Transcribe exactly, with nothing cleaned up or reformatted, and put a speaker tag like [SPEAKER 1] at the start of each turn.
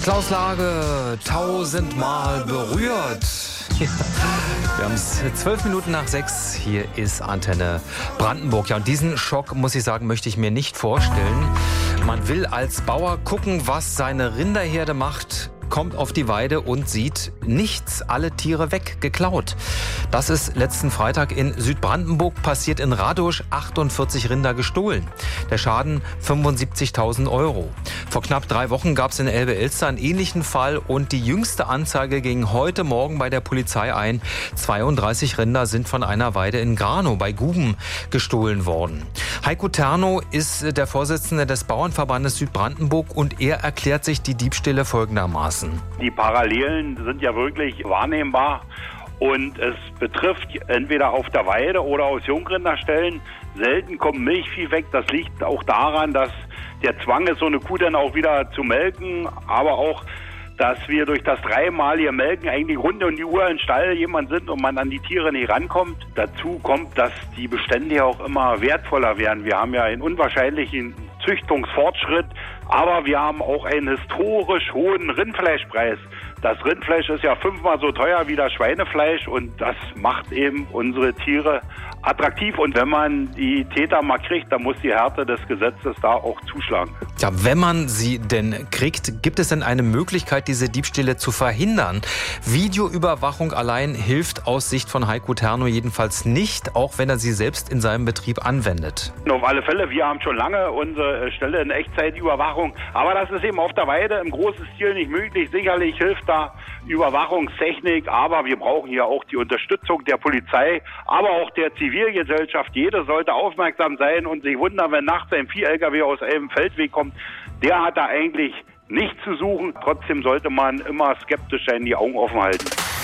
[SPEAKER 1] Klaus Lage, tausendmal berührt. Wir haben es zwölf Minuten nach sechs. Hier ist Antenne Brandenburg. Ja, und diesen Schock, muss ich sagen, möchte ich mir nicht vorstellen. Man will als Bauer gucken, was seine Rinderherde macht, kommt auf die Weide und sieht nichts, alle Tiere weg, geklaut. Das ist letzten Freitag in Südbrandenburg passiert, in Radosch, achtundvierzig Rinder gestohlen. Der Schaden fünfundsiebzigtausend Euro. Vor knapp drei Wochen gab es in Elbe-Elster einen ähnlichen Fall und die jüngste Anzeige ging heute Morgen bei der Polizei ein. zweiunddreißig Rinder sind von einer Weide in Granow bei Guben gestohlen worden. Heiko Terno ist der Vorsitzende des Bauernverbandes Südbrandenburg und er erklärt sich die Diebstähle folgendermaßen.
[SPEAKER 2] Die Parallelen sind ja wirklich wahrnehmbar und es betrifft entweder auf der Weide oder aus Jungrinderstellen. Selten kommt Milchvieh weg. Das liegt auch daran, dass der Zwang ist, so eine Kuh dann auch wieder zu melken, aber auch, dass wir durch das dreimalige Melken eigentlich rund um die Uhr im Stall jemand sind und man an die Tiere nicht rankommt. Dazu kommt, dass die Bestände ja auch immer wertvoller werden. Wir haben ja einen unwahrscheinlichen Züchtungsfortschritt, aber wir haben auch einen historisch hohen Rindfleischpreis. Das Rindfleisch ist ja fünfmal so teuer wie das Schweinefleisch und das macht eben unsere Tiere attraktiv. Und wenn man die Täter mal kriegt, dann muss die Härte des Gesetzes da auch zuschlagen.
[SPEAKER 1] Ja, wenn man sie denn kriegt, gibt es denn eine Möglichkeit, diese Diebstähle zu verhindern? Videoüberwachung allein hilft aus Sicht von Heiko Terno jedenfalls nicht, auch wenn er sie selbst in seinem Betrieb anwendet.
[SPEAKER 2] Auf alle Fälle, wir haben schon lange unsere Stelle in Echtzeitüberwachung, aber das ist eben auf der Weide im großen Stil nicht möglich. Sicherlich hilft da Überwachungstechnik, aber wir brauchen hier auch die Unterstützung der Polizei, aber auch der Zivilgesellschaft. Jeder sollte aufmerksam sein und sich wundern, wenn nachts ein Vieh-L K W aus einem Feldweg kommt. Der hat da eigentlich nichts zu suchen. Trotzdem sollte man immer skeptisch sein, die Augen offen halten.